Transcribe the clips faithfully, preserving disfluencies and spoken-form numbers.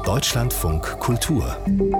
Deutschlandfunk Kultur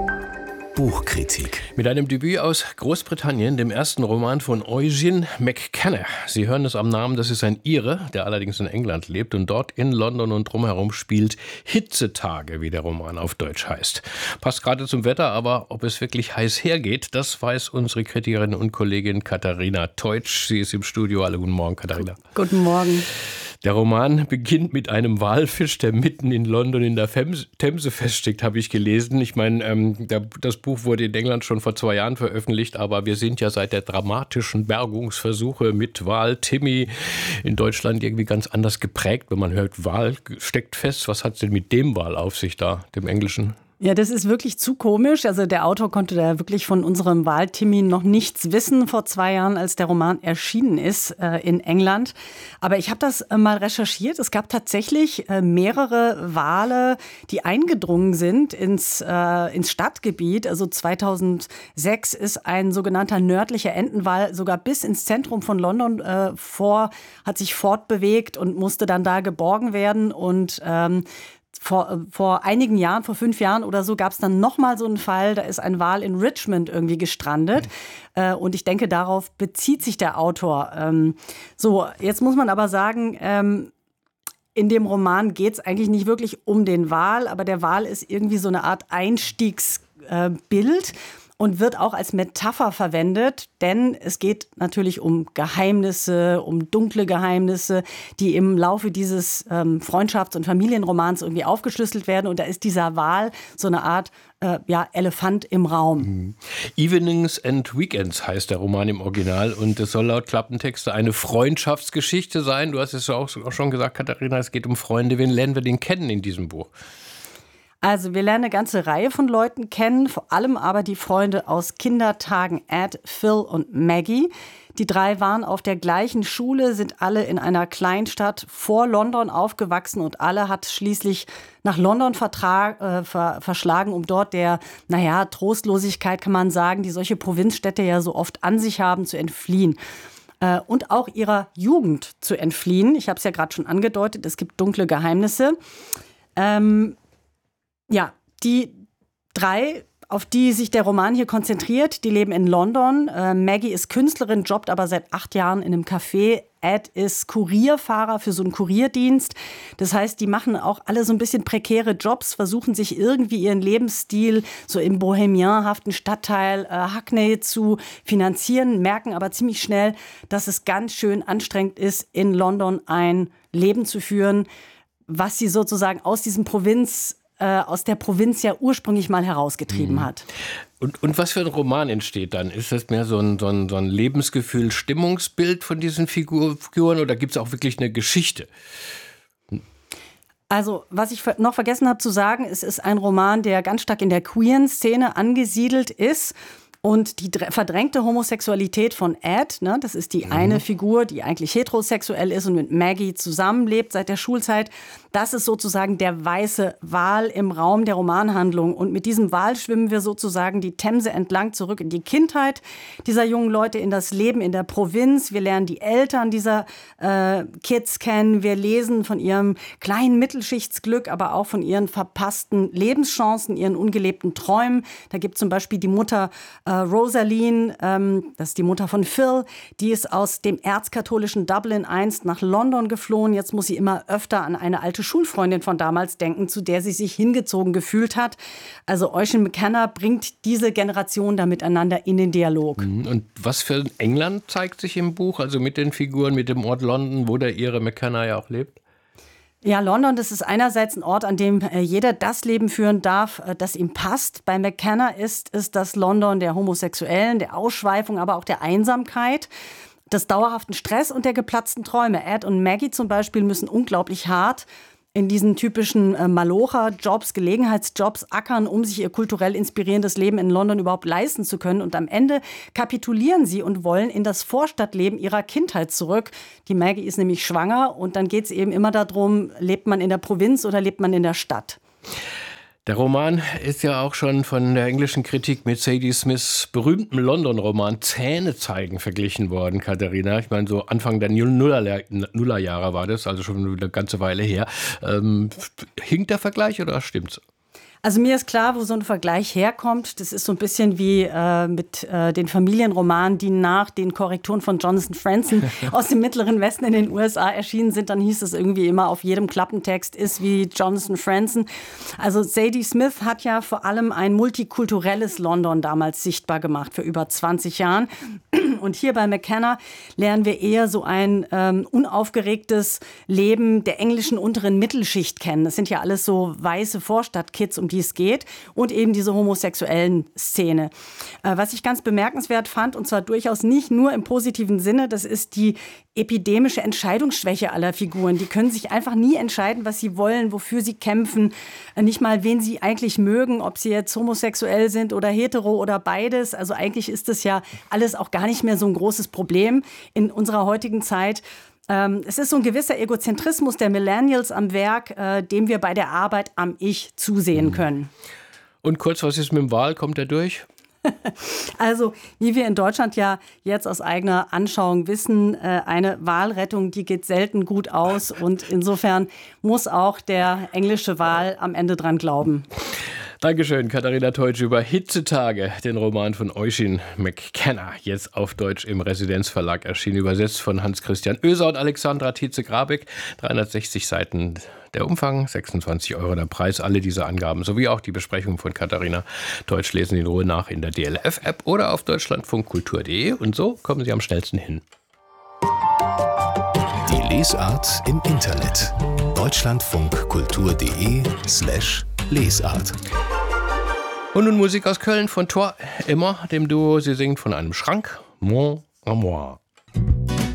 Buchkritik. Mit einem Debüt aus Großbritannien, dem ersten Roman von Eugene McKenna. Sie hören es am Namen, das ist ein Ire, der allerdings in England lebt und dort in London und drumherum spielt. Hitzetage, wie der Roman auf Deutsch heißt. Passt gerade zum Wetter, aber ob es wirklich heiß hergeht, das weiß unsere Kritikerin und Kollegin Katharina Teutsch. Sie ist im Studio. Hallo, guten Morgen, Katharina. Guten Morgen. Der Roman beginnt mit einem Walfisch, der mitten in London in der Themse feststeckt, habe ich gelesen. Ich meine, ähm, der, das Buch wurde in England schon vor zwei Jahren veröffentlicht, aber wir sind ja seit der dramatischen Bergungsversuche mit Wal Timmy in Deutschland irgendwie ganz anders geprägt. Wenn man hört, Wal steckt fest, was hat es denn mit dem Wal auf sich da, dem englischen? Ja, das ist wirklich zu komisch. Also der Autor konnte da wirklich von unserem Wal-Timmy noch nichts wissen vor zwei Jahren, als der Roman erschienen ist äh, in England. Aber ich habe das äh, mal recherchiert. Es gab tatsächlich äh, mehrere Wale, die eingedrungen sind ins, äh, ins Stadtgebiet. Also zweitausendsechs ist ein sogenannter nördlicher Entenwal sogar bis ins Zentrum von London äh, vor, hat sich fortbewegt und musste dann da geborgen werden. Und ähm, Vor, vor einigen Jahren, vor fünf Jahren oder so, gab es dann nochmal so einen Fall, da ist ein Wal in Richmond irgendwie gestrandet. Mhm. Äh, und ich denke, darauf bezieht sich der Autor. Ähm, so, jetzt muss man aber sagen, ähm, in dem Roman geht es eigentlich nicht wirklich um den Wal, aber der Wal ist irgendwie so eine Art Einstiegsbild. Äh, Und wird auch als Metapher verwendet, denn es geht natürlich um Geheimnisse, um dunkle Geheimnisse, die im Laufe dieses ähm, Freundschafts- und Familienromans irgendwie aufgeschlüsselt werden. Und da ist dieser Wal so eine Art äh, ja, Elefant im Raum. Mhm. Evenings and Weekends heißt der Roman im Original und es soll laut Klappentexte eine Freundschaftsgeschichte sein. Du hast es ja auch schon gesagt, Katharina, es geht um Freunde. Wen lernen wir den kennen in diesem Buch? Also wir lernen eine ganze Reihe von Leuten kennen, vor allem aber die Freunde aus Kindertagen Ed, Phil und Maggie. Die drei waren auf der gleichen Schule, sind alle in einer Kleinstadt vor London aufgewachsen und alle hat schließlich nach London vertrag, äh, ver, verschlagen, um dort der, naja, Trostlosigkeit kann man sagen, die solche Provinzstädte ja so oft an sich haben, zu entfliehen. Äh, und auch ihrer Jugend zu entfliehen. Ich habe es ja gerade schon angedeutet, es gibt dunkle Geheimnisse. Ähm, Ja, die drei, auf die sich der Roman hier konzentriert, die leben in London. Äh, Maggie ist Künstlerin, jobbt aber seit acht Jahren in einem Café. Ed ist Kurierfahrer für so einen Kurierdienst. Das heißt, die machen auch alle so ein bisschen prekäre Jobs, versuchen sich irgendwie ihren Lebensstil so im bohemianhaften Stadtteil äh, Hackney zu finanzieren, merken aber ziemlich schnell, dass es ganz schön anstrengend ist, in London ein Leben zu führen, was sie sozusagen aus diesem Provinz aus der Provinz ja ursprünglich mal herausgetrieben hat. Und, und was für ein Roman entsteht dann? Ist das mehr so ein, so ein, so ein Lebensgefühl, Stimmungsbild von diesen Figur, Figuren oder gibt es auch wirklich eine Geschichte? Also, was ich noch vergessen habe zu sagen, es ist ein Roman, der ganz stark in der queeren Szene angesiedelt ist. Und die verdrängte Homosexualität von Ed, ne, das ist die mhm. eine Figur, die eigentlich heterosexuell ist und mit Maggie zusammenlebt seit der Schulzeit. Das ist sozusagen der weiße Wal im Raum der Romanhandlung. Und mit diesem Wal schwimmen wir sozusagen die Themse entlang zurück in die Kindheit dieser jungen Leute, in das Leben in der Provinz. Wir lernen die Eltern dieser äh, Kids kennen. Wir lesen von ihrem kleinen Mittelschichtsglück, aber auch von ihren verpassten Lebenschancen, ihren ungelebten Träumen. Da gibt es zum Beispiel die Mutter äh, Rosaline, ähm, das ist die Mutter von Phil, die ist aus dem erzkatholischen Dublin einst nach London geflohen. Jetzt muss sie immer öfter an eine alte Schulfreundin von damals denken, zu der sie sich hingezogen gefühlt hat. Also Eugene McKenna bringt diese Generation da miteinander in den Dialog. Und was für England zeigt sich im Buch, also mit den Figuren, mit dem Ort London, wo der Ire McKenna ja auch lebt? Ja, London, das ist einerseits ein Ort, an dem äh, jeder das Leben führen darf, äh, das ihm passt. Bei McKenna ist, ist das London der Homosexuellen, der Ausschweifung, aber auch der Einsamkeit, des dauerhaften Stress und der geplatzten Träume. Ed und Maggie zum Beispiel müssen unglaublich hart in diesen typischen äh, Malocher-Jobs, Gelegenheitsjobs ackern, um sich ihr kulturell inspirierendes Leben in London überhaupt leisten zu können. Und am Ende kapitulieren sie und wollen in das Vorstadtleben ihrer Kindheit zurück. Die Maggie ist nämlich schwanger und dann geht es eben immer darum, lebt man in der Provinz oder lebt man in der Stadt? Der Roman ist ja auch schon von der englischen Kritik mit Sadie Smiths berühmtem London-Roman Zähne zeigen verglichen worden, Katharina. Ich meine, so Anfang der Nuller, Nullerjahre war das, also schon eine ganze Weile her. Ähm, hinkt der Vergleich oder stimmt's? Also mir ist klar, wo so ein Vergleich herkommt. Das ist so ein bisschen wie äh, mit äh, den Familienromanen, die nach den Korrekturen von Jonathan Franzen aus dem Mittleren Westen in den U S A erschienen sind. Dann hieß es irgendwie immer, auf jedem Klappentext ist wie Jonathan Franzen. Also Zadie Smith hat ja vor allem ein multikulturelles London damals sichtbar gemacht, für über zwanzig Jahren. Und hier bei McKenna lernen wir eher so ein ähm, unaufgeregtes Leben der englischen unteren Mittelschicht kennen. Das sind ja alles so weiße Vorstadtkids, um die es geht. Und eben diese homosexuellen Szene. Äh, was ich ganz bemerkenswert fand, und zwar durchaus nicht nur im positiven Sinne, das ist die epidemische Entscheidungsschwäche aller Figuren. Die können sich einfach nie entscheiden, was sie wollen, wofür sie kämpfen. Äh, nicht mal, wen sie eigentlich mögen, ob sie jetzt homosexuell sind oder hetero oder beides. Also eigentlich ist das ja alles auch gar nicht mehr so ein großes Problem in unserer heutigen Zeit. Ähm, es ist so ein gewisser Egozentrismus der Millennials am Werk, äh, dem wir bei der Arbeit am Ich zusehen können. Und kurz, was ist mit dem Wahl? Kommt er durch? Also, wie wir in Deutschland ja jetzt aus eigener Anschauung wissen, äh, eine Wahlrettung, die geht selten gut aus. Und insofern muss auch der englische Wahl am Ende dran glauben. Dankeschön, Katharina Teutsch über Hitzetage, den Roman von Oisin McKenna, jetzt auf Deutsch im Residenzverlag erschienen, übersetzt von Hans-Christian Oeser und Alexandra Tietze-Grabek. dreihundertsechzig Seiten der Umfang, sechsundzwanzig Euro der Preis. Alle diese Angaben sowie auch die Besprechung von Katharina Teutsch lesen Sie in Ruhe nach in der D L F-App oder auf deutschlandfunkkultur punkt de. Und so kommen Sie am schnellsten hin. Die Lesart im Internet. deutschlandfunkkultur.de slash Lesart. Und nun Musik aus Köln von Tor, immer dem Duo. Sie singt von einem Schrank, Mon Amour.